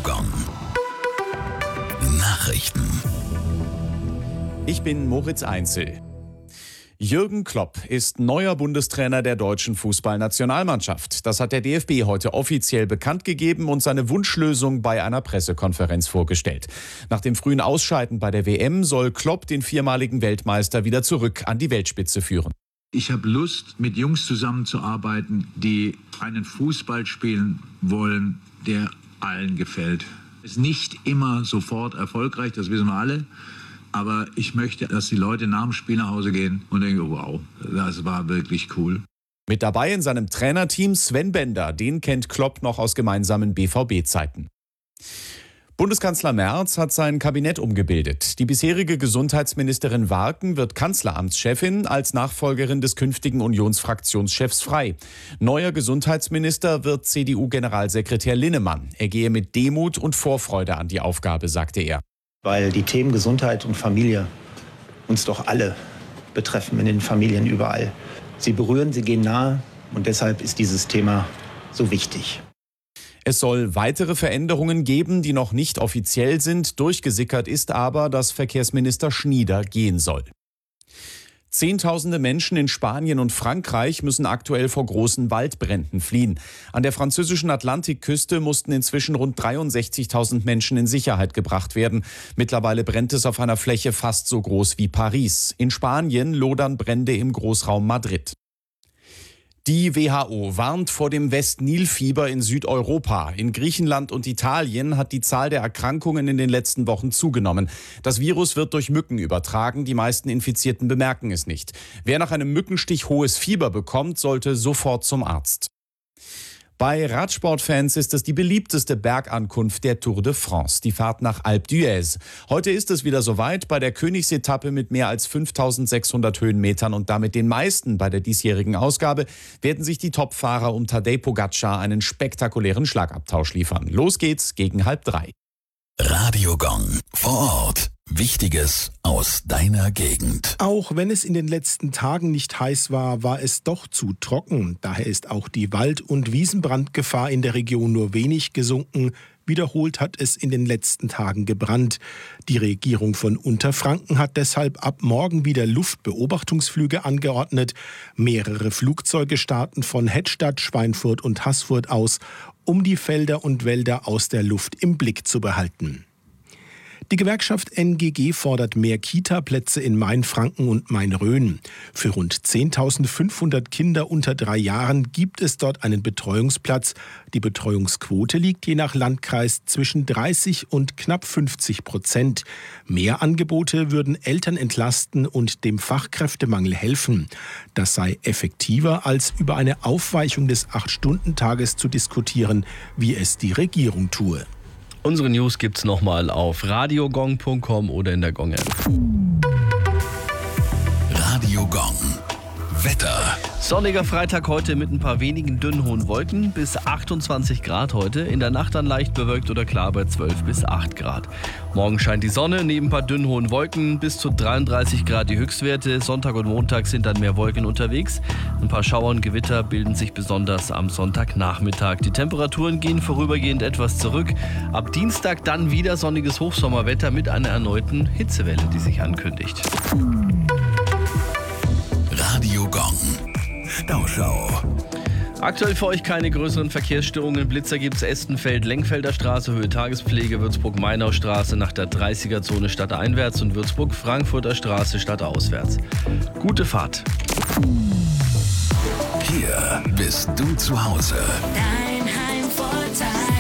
Gong. Nachrichten. Ich bin Moritz Einzel. Jürgen Klopp ist neuer Bundestrainer der deutschen Fußballnationalmannschaft. Das hat der DFB heute offiziell bekannt gegeben und seine Wunschlösung bei einer Pressekonferenz vorgestellt. Nach dem frühen Ausscheiden bei der WM soll Klopp den viermaligen Weltmeister wieder zurück an die Weltspitze führen. Ich habe Lust, mit Jungs zusammenzuarbeiten, die einen Fußball spielen wollen, der allen gefällt. Ist nicht immer sofort erfolgreich, das wissen wir alle. Aber ich möchte, dass die Leute nach dem Spiel nach Hause gehen und denken, wow, das war wirklich cool. Mit dabei in seinem Trainerteam Sven Bender, den kennt Klopp noch aus gemeinsamen BVB-Zeiten. Bundeskanzler Merz hat sein Kabinett umgebildet. Die bisherige Gesundheitsministerin Warken wird Kanzleramtschefin, als Nachfolgerin des künftigen Unionsfraktionschefs Frey. Neuer Gesundheitsminister wird CDU-Generalsekretär Linnemann. Er gehe mit Demut und Vorfreude an die Aufgabe, sagte er. Weil die Themen Gesundheit und Familie uns doch alle betreffen, in den Familien überall. Sie berühren, sie gehen nahe und deshalb ist dieses Thema so wichtig. Es soll weitere Veränderungen geben, die noch nicht offiziell sind. Durchgesickert ist aber, dass Verkehrsminister Schnieder gehen soll. Zehntausende Menschen in Spanien und Frankreich müssen aktuell vor großen Waldbränden fliehen. An der französischen Atlantikküste mussten inzwischen rund 63.000 Menschen in Sicherheit gebracht werden. Mittlerweile brennt es auf einer Fläche fast so groß wie Paris. In Spanien lodern Brände im Großraum Madrid. Die WHO warnt vor dem West-Nil-Fieber in Südeuropa. In Griechenland und Italien hat die Zahl der Erkrankungen in den letzten Wochen zugenommen. Das Virus wird durch Mücken übertragen. Die meisten Infizierten bemerken es nicht. Wer nach einem Mückenstich hohes Fieber bekommt, sollte sofort zum Arzt. Bei Radsportfans ist es die beliebteste Bergankunft der Tour de France, die Fahrt nach Alpe d'Huez. Heute ist es wieder soweit bei der Königsetappe mit mehr als 5.600 Höhenmetern und damit den meisten bei der diesjährigen Ausgabe, werden sich die Topfahrer um Tadej Pogacar einen spektakulären Schlagabtausch liefern. Los geht's gegen 2:30. Radio Gong vor Ort. Wichtiges aus deiner Gegend. Auch wenn es in den letzten Tagen nicht heiß war, war es doch zu trocken. Daher ist auch die Wald- und Wiesenbrandgefahr in der Region nur wenig gesunken. Wiederholt hat es in den letzten Tagen gebrannt. Die Regierung von Unterfranken hat deshalb ab morgen wieder Luftbeobachtungsflüge angeordnet. Mehrere Flugzeuge starten von Hettstadt, Schweinfurt und Haßfurt aus, um die Felder und Wälder aus der Luft im Blick zu behalten. Die Gewerkschaft NGG fordert mehr Kita-Plätze in Mainfranken und Main-Rhön. Für rund 10.500 Kinder unter 3 Jahren gibt es dort einen Betreuungsplatz. Die Betreuungsquote liegt je nach Landkreis zwischen 30 und knapp 50%. Mehr Angebote würden Eltern entlasten und dem Fachkräftemangel helfen. Das sei effektiver, als über eine Aufweichung des 8-Stunden-Tages zu diskutieren, wie es die Regierung tue. Unsere News gibt's nochmal auf radiogong.com oder in der Gong-App. Radio Gong. Wetter. Sonniger Freitag heute mit ein paar wenigen dünnen hohen Wolken, bis 28 Grad heute. In der Nacht dann leicht bewölkt oder klar bei 12 bis 8 Grad. Morgen scheint die Sonne, neben ein paar dünnen hohen Wolken, bis zu 33 Grad die Höchstwerte. Sonntag und Montag sind dann mehr Wolken unterwegs. Ein paar Schauer und Gewitter bilden sich besonders am Sonntagnachmittag. Die Temperaturen gehen vorübergehend etwas zurück. Ab Dienstag dann wieder sonniges Hochsommerwetter mit einer erneuten Hitzewelle, die sich ankündigt. Radio Gong. Stauschau. Aktuell für euch keine größeren Verkehrsstörungen. Blitzer gibt's Estenfeld, Lenkfelder Straße, Höhe Tagespflege, Würzburg-Mainau-Straße nach der 30er-Zone stadteinwärts und Würzburg-Frankfurter Straße stadtauswärts. Gute Fahrt. Hier bist du zu Hause. Dein Heimvorteil.